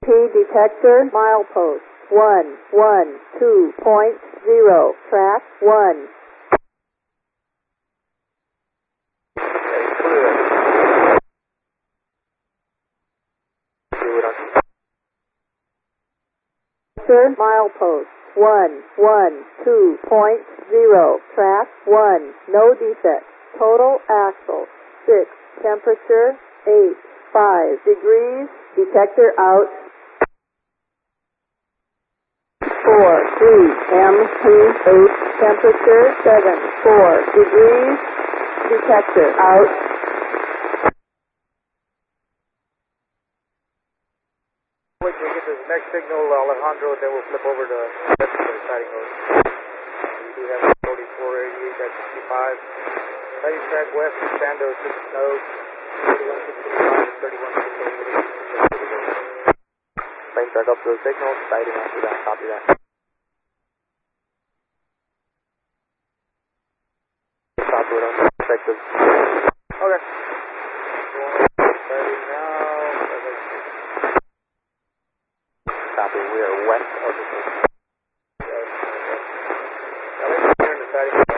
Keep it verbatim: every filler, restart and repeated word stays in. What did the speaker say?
P detector, milepost one one two point zero, track one. Detector, milepost one one two point zero, track one, no defect. Total axle six, temperature eight five degrees, detector out. four three M P eight, temperature seven four degrees, detector out. Wait till we get this next signal, Alejandro, then we'll flip over to the sighting mode. We do have forty-four eighty-eight at sixty-five. Sighting track west, Sando, six node, thirty-one sixty-five, thirty-one sixty-eight. Plane track up to the signal, sighting after that, copy that. Stop it on effective. Okay. Sighting now. Copy, we are west of the signal. Now let's turn the sighting.